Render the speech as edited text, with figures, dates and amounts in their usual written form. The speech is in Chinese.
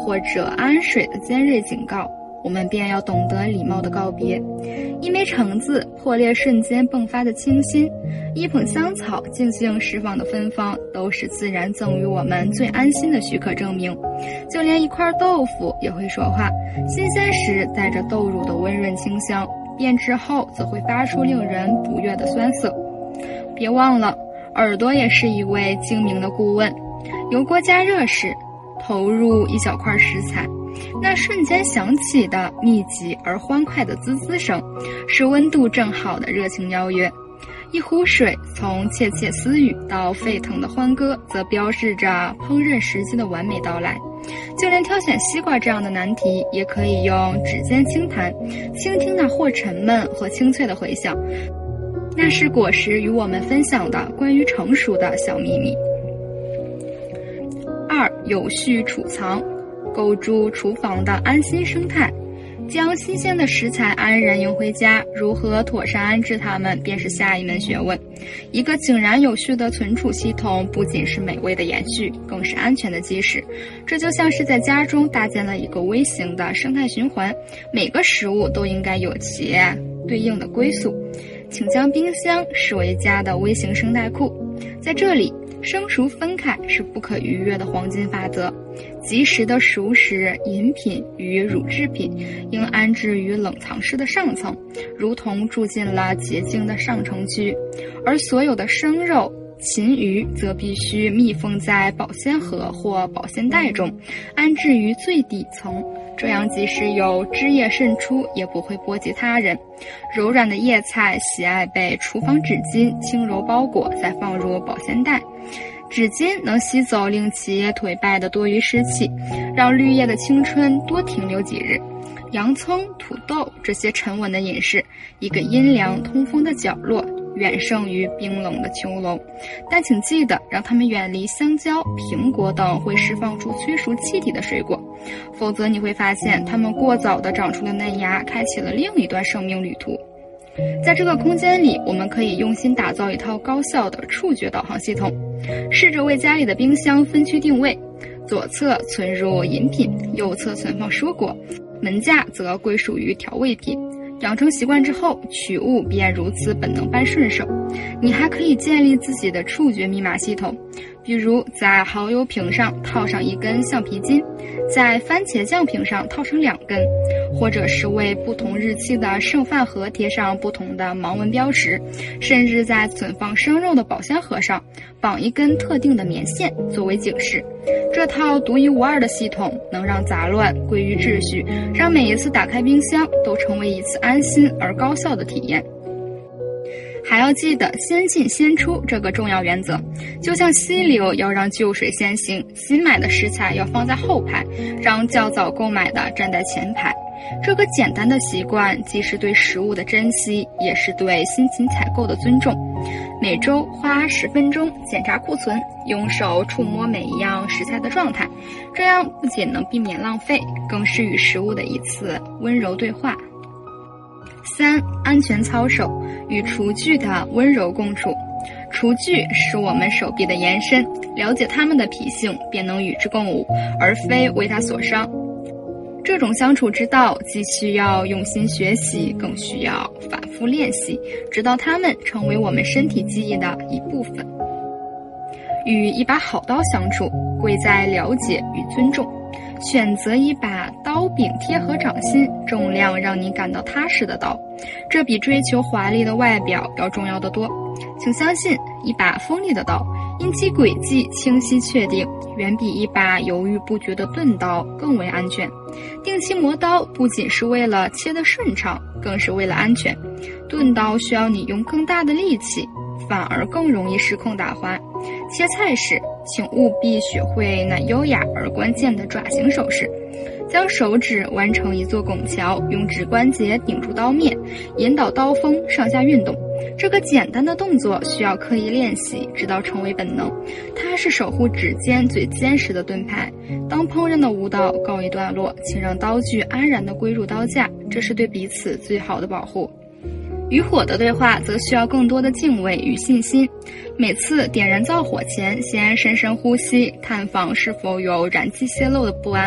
或者安水的尖锐警告，我们便要懂得礼貌的告别。一枚橙子破裂瞬间迸发的清新，一捧香草静静释放的芬芳，都是自然赠予我们最安心的许可证明。就连一块豆腐也会说话，新鲜时带着豆乳的温润清香，变质后则会发出令人不悦的酸涩。别忘了，耳朵也是一位精明的顾问。油锅加热时，投入一小块食材，那瞬间响起的密集而欢快的滋滋声，是温度正好的热情邀约。一壶水从窃窃私语到沸腾的欢歌，则标志着烹饪时机的完美到来。就连挑选西瓜这样的难题，也可以用指尖轻弹，倾听那或沉闷或清脆的回响，那是果实与我们分享的关于成熟的小秘密。2. 有序储藏，构筑厨房的安心生态。将新鲜的食材安然迎回家，如何妥善安置它们，便是下一门学问。一个井然有序的存储系统，不仅是美味的延续，更是安全的基石。这就像是在家中搭建了一个微型的生态循环，每个食物都应该有其对应的归宿。请将冰箱视为家的微型生态库，在这里，生熟分开是不可逾越的黄金法则。及时的熟食、饮品与乳制品应安置于冷藏室的上层，如同住进了洁净的上城区；而所有的生肉、禽鱼则必须密封在保鲜盒或保鲜袋中，安置于最底层。这样即使有汁液渗出，也不会波及他人。柔软的叶菜喜爱被厨房纸巾轻柔包裹，再放入保鲜袋。纸巾能吸走令其颓败的多余湿气，让绿叶的青春多停留几日。洋葱、土豆这些沉稳的饮食，一个阴凉通风的角落，远胜于冰冷的秋楼。但请记得让它们远离香蕉、苹果等会释放出催熟气体的水果，否则你会发现它们过早地长出了嫩芽，开启了另一段生命旅途。在这个空间里，我们可以用心打造一套高效的触觉导航系统，试着为家里的冰箱分区定位，左侧存入饮品，右侧存放蔬果，门架则归属于调味品。养成习惯之后，取物便如此本能般顺手。你还可以建立自己的触觉密码系统，比如在蚝油瓶上套上一根橡皮筋，在番茄酱瓶上套上2根，或者是为不同日期的剩饭盒贴上不同的盲文标识，甚至在存放生肉的保鲜盒上绑一根特定的棉线作为警示。这套独一无二的系统能让杂乱归于秩序，让每一次打开冰箱都成为一次安心而高效的体验。还要记得先进先出这个重要原则，就像溪流要让旧水先行，新买的食材要放在后排，让较早购买的站在前排。这个简单的习惯既是对食物的珍惜，也是对辛勤采购的尊重。每周花10分钟检查库存，用手触摸每一样食材的状态，这样不仅能避免浪费，更是与食物的一次温柔对话。3. 安全操守，与厨具的温柔共处。厨具是我们手臂的延伸，了解它们的脾性，便能与之共舞，而非为它所伤。这种相处之道既需要用心学习，更需要反复练习，直到它们成为我们身体记忆的一部分。与一把好刀相处，贵在了解与尊重。选择一把刀柄贴合掌心，重量让你感到踏实的刀，这比追求华丽的外表要重要得多。请相信，一把锋利的刀，因其轨迹清晰确定，远比一把犹豫不决的钝刀更为安全。定期磨刀不仅是为了切得顺畅，更是为了安全。钝刀需要你用更大的力气，反而更容易失控打滑。切菜时，请务必学会那优雅而关键的爪形手势，将手指弯成一座拱桥，用指关节顶住刀面，引导刀锋上下运动。这个简单的动作需要刻意练习，直到成为本能。它是守护指尖最坚实的盾牌。当烹饪的舞蹈告一段落，请让刀具安然地归入刀架，这是对彼此最好的保护。与火的对话则需要更多的敬畏与信心。每次点燃灶火前，先深深呼吸，探访是否有燃气泄漏的不安。